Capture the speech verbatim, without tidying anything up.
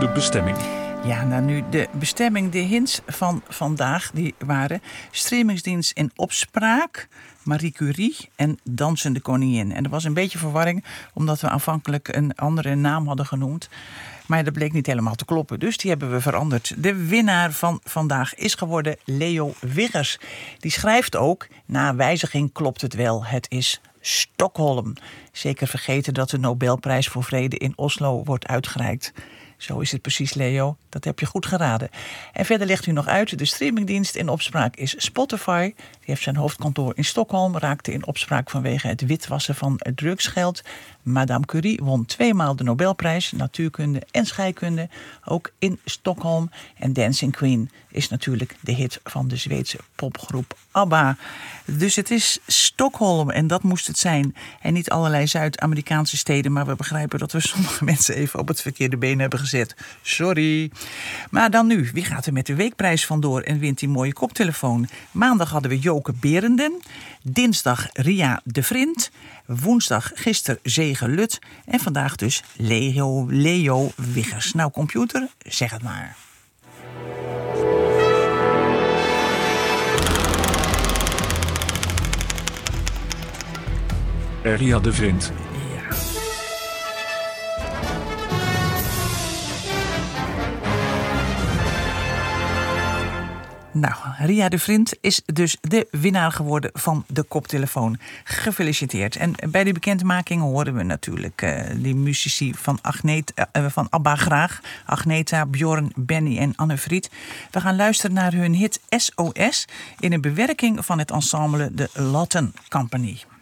de bestemming. Ja, nou nu de bestemming, de hints van vandaag, die waren streamingsdienst in opspraak, Marie Curie en Dansende Koningin. En er was een beetje verwarring, omdat we aanvankelijk een andere naam hadden genoemd. Maar dat bleek niet helemaal te kloppen, dus die hebben we veranderd. De winnaar van vandaag is geworden Leo Wiggers. Die schrijft ook, na wijziging klopt het wel, het is Stockholm. Zeker vergeten dat de Nobelprijs voor Vrede in Oslo wordt uitgereikt. Zo is het precies, Leo. Dat heb je goed geraden. En verder legt u nog uit, de streamingdienst in opspraak is Spotify. Die heeft zijn hoofdkantoor in Stockholm, raakte in opspraak vanwege het witwassen van drugsgeld. Madame Curie won tweemaal de Nobelprijs, natuurkunde en scheikunde, ook in Stockholm. En Dancing Queen is natuurlijk de hit van de Zweedse popgroep ABBA. Dus het is Stockholm en dat moest het zijn. En niet allerlei Zuid-Amerikaanse steden, maar we begrijpen dat we sommige mensen even op het verkeerde been hebben gezet. Sorry. Maar dan nu, wie gaat er met de weekprijs vandoor en wint die mooie koptelefoon? Maandag hadden we Joke Berenden, dinsdag Ria de Vriend, woensdag gisteren Zege Lut en vandaag dus Leo, Leo Wiggers. Nou, computer, zeg het maar. Ria de Vriend. Ja. Nou, Ria de Vriend is dus de winnaar geworden van de koptelefoon. Gefeliciteerd. En bij de bekendmaking horen we natuurlijk uh, die muzici van, Agneta, uh, van ABBA graag. Agneta, Bjorn, Benny en Anne-Fried. We gaan luisteren naar hun hit S O S in een bewerking van het ensemble de Lotten Company.